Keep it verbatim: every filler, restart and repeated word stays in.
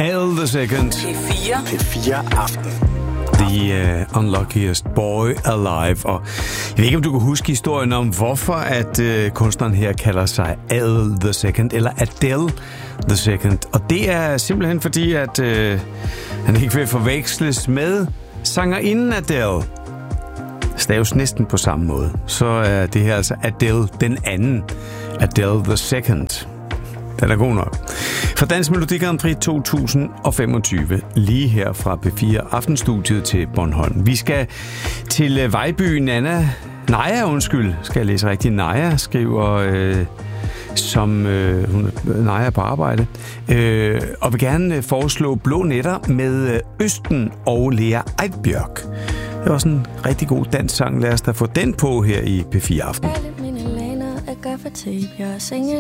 Adele the Second. P fire. P fire Aften. The uh, unluckiest boy alive. Og jeg ved ikke, om du kan huske historien om, hvorfor at uh, kunstneren her kalder sig Adele the Second, eller Adele the Second. Og det er simpelthen fordi, at uh, han ikke vil forveksles med sangerinden Adele. Staves næsten på samme måde. Så er det her altså Adele den anden. Adele the Second. Den er god nok. For Dansk Melodi Grand Prix to tusind femogtyve, lige her fra P fire Aftenstudiet til Bornholm. Vi skal til Vejby. Nana, Naja, undskyld, skal jeg læse rigtigt. Naja skriver, øh, som øh, hun Naja på arbejde, øh, og vil gerne foreslå Blå Nætter med Østen og Lea Eidbjørk. Det er også en rigtig god dansk sang. Lad os da få den på her i P fire Aften. Alle mine laner er gaffatape. Jeg er